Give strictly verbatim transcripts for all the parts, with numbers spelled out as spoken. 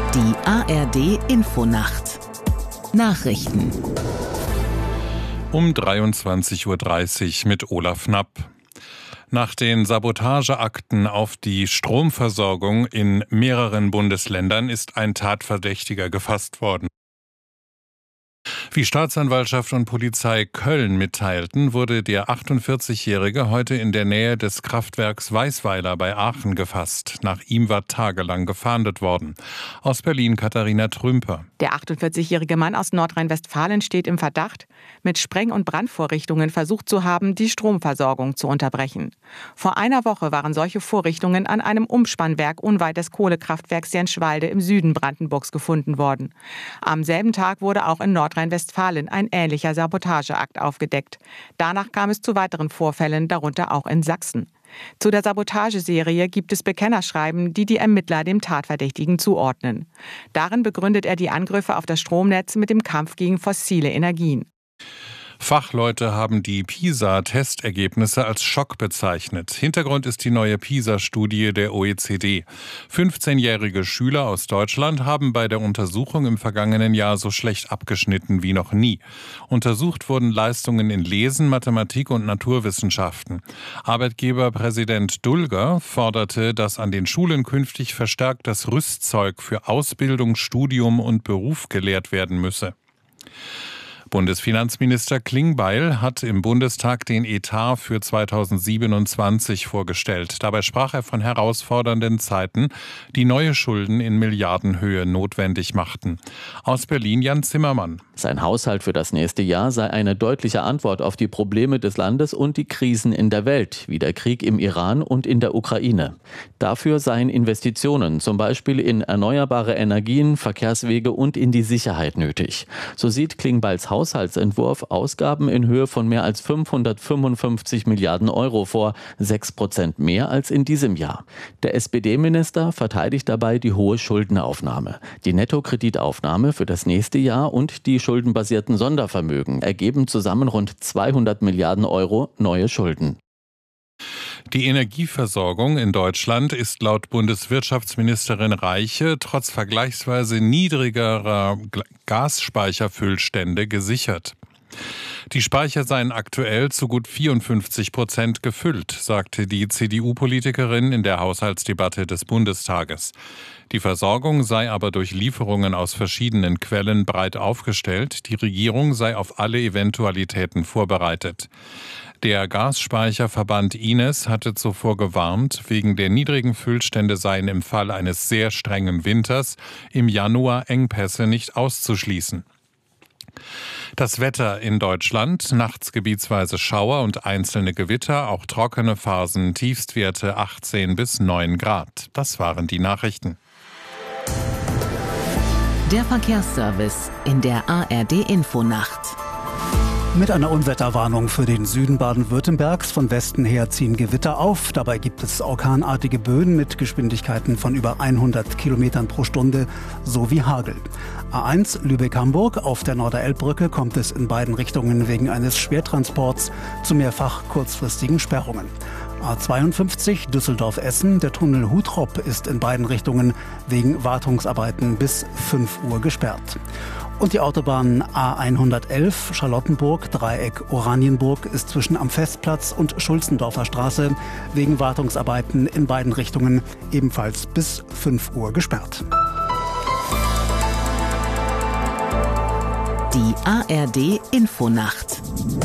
Die A R D-Infonacht. Nachrichten. Um dreiundzwanzig Uhr dreißig mit Olaf Knapp. Nach den Sabotageakten auf die Stromversorgung in mehreren Bundesländern ist ein Tatverdächtiger gefasst worden. Wie Staatsanwaltschaft und Polizei Köln mitteilten, wurde der achtundvierzigjährige heute in der Nähe des Kraftwerks Weißweiler bei Aachen gefasst. Nach ihm war tagelang gefahndet worden. Aus Berlin Katharina Trümper. Der achtundvierzigjährige Mann aus Nordrhein-Westfalen steht im Verdacht, mit Spreng- und Brandvorrichtungen versucht zu haben, die Stromversorgung zu unterbrechen. Vor einer Woche waren solche Vorrichtungen an einem Umspannwerk unweit des Kohlekraftwerks Jenschwalde im Süden Brandenburgs gefunden worden. Am selben Tag wurde auch in Nordrhein-Westfalen ein ähnlicher Sabotageakt aufgedeckt. Danach kam es zu weiteren Vorfällen, darunter auch in Sachsen. Zu der Sabotageserie gibt es Bekennerschreiben, die die Ermittler dem Tatverdächtigen zuordnen. Darin begründet er die Angriffe auf das Stromnetz mit dem Kampf gegen fossile Energien. Fachleute haben die PISA-Testergebnisse als Schock bezeichnet. Hintergrund ist die neue PISA-Studie der O E C D. fünfzehnjährige Schüler aus Deutschland haben bei der Untersuchung im vergangenen Jahr so schlecht abgeschnitten wie noch nie. Untersucht wurden Leistungen in Lesen, Mathematik und Naturwissenschaften. Arbeitgeberpräsident Dulger forderte, dass an den Schulen künftig verstärkt das Rüstzeug für Ausbildung, Studium und Beruf gelehrt werden müsse. Bundesfinanzminister Klingbeil hat im Bundestag den Etat für zweitausendsiebenundzwanzig vorgestellt. Dabei sprach er von herausfordernden Zeiten, die neue Schulden in Milliardenhöhe notwendig machten. Aus Berlin Jan Zimmermann. Sein Haushalt für das nächste Jahr sei eine deutliche Antwort auf die Probleme des Landes und die Krisen in der Welt, wie der Krieg im Iran und in der Ukraine. Dafür seien Investitionen, zum Beispiel in erneuerbare Energien, Verkehrswege und in die Sicherheit nötig. So sieht Klingbeils Haushaltsentwurf Ausgaben in Höhe von mehr als fünfhundertfünfundfünfzig Milliarden Euro vor, sechs Prozent mehr als in diesem Jahr. Der S P D-Minister verteidigt dabei die hohe Schuldenaufnahme. Die Nettokreditaufnahme für das nächste Jahr und die schuldenbasierten Sondervermögen ergeben zusammen rund zweihundert Milliarden Euro neue Schulden. Die Energieversorgung in Deutschland ist laut Bundeswirtschaftsministerin Reiche trotz vergleichsweise niedrigerer Gasspeicherfüllstände gesichert. Die Speicher seien aktuell zu gut vierundfünfzig Prozent gefüllt, sagte die C D U-Politikerin in der Haushaltsdebatte des Bundestages. Die Versorgung sei aber durch Lieferungen aus verschiedenen Quellen breit aufgestellt. Die Regierung sei auf alle Eventualitäten vorbereitet. Der Gasspeicherverband I N E S hatte zuvor gewarnt, wegen der niedrigen Füllstände seien im Fall eines sehr strengen Winters im Januar Engpässe nicht auszuschließen. Das Wetter in Deutschland, nachts gebietsweise Schauer und einzelne Gewitter, auch trockene Phasen, Tiefstwerte achtzehn bis neun Grad. Das waren die Nachrichten. Der Verkehrsservice in der A R D-Infonacht. Mit einer Unwetterwarnung für den Süden Baden-Württembergs. Von Westen her ziehen Gewitter auf. Dabei gibt es orkanartige Böen mit Geschwindigkeiten von über hundert Kilometern pro Stunde sowie Hagel. A eins Lübeck-Hamburg. Auf der Norderelbbrücke kommt es in beiden Richtungen wegen eines Schwertransports zu mehrfach kurzfristigen Sperrungen. A zweiundfünfzig Düsseldorf-Essen. Der Tunnel Hutrop ist in beiden Richtungen wegen Wartungsarbeiten bis fünf Uhr gesperrt. Und die Autobahn A hundertelf Charlottenburg, Dreieck Oranienburg ist zwischen am Festplatz und Schulzendorfer Straße wegen Wartungsarbeiten in beiden Richtungen ebenfalls bis fünf Uhr gesperrt. Die A R D-Infonacht.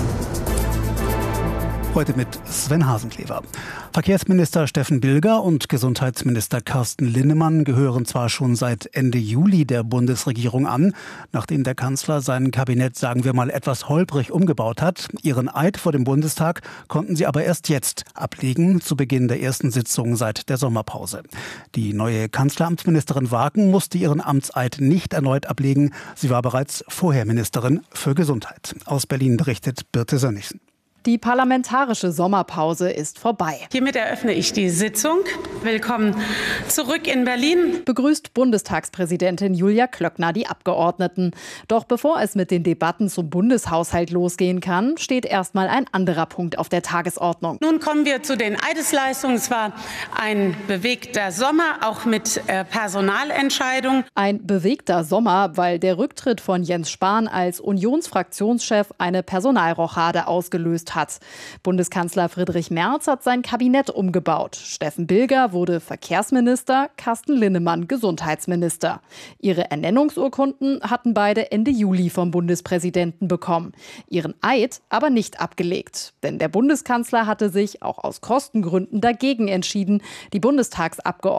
Heute mit Sven Hasenklever. Verkehrsminister Steffen Bilger und Gesundheitsminister Carsten Linnemann gehören zwar schon seit Ende Juli der Bundesregierung an, nachdem der Kanzler sein Kabinett, sagen wir mal, etwas holprig umgebaut hat. Ihren Eid vor dem Bundestag konnten sie aber erst jetzt ablegen, zu Beginn der ersten Sitzung seit der Sommerpause. Die neue Kanzleramtsministerin Wagen musste ihren Amtseid nicht erneut ablegen. Sie war bereits vorher Ministerin für Gesundheit. Aus Berlin berichtet Birte Sönnigsen. Die parlamentarische Sommerpause ist vorbei. Hiermit eröffne ich die Sitzung. Willkommen zurück in Berlin. Begrüßt Bundestagspräsidentin Julia Klöckner die Abgeordneten. Doch bevor es mit den Debatten zum Bundeshaushalt losgehen kann, steht erstmal ein anderer Punkt auf der Tagesordnung. Nun kommen wir zu den Eidesleistungen. Es war ein bewegter Sommer, auch mit äh, Personalentscheidung. Ein bewegter Sommer, weil der Rücktritt von Jens Spahn als Unionsfraktionschef eine Personalrochade ausgelöst hat. Hat. Bundeskanzler Friedrich Merz hat sein Kabinett umgebaut. Steffen Bilger wurde Verkehrsminister, Carsten Linnemann Gesundheitsminister. Ihre Ernennungsurkunden hatten beide Ende Juli vom Bundespräsidenten bekommen. Ihren Eid aber nicht abgelegt. Denn der Bundeskanzler hatte sich auch aus Kostengründen dagegen entschieden, die Bundestagsabgeordneten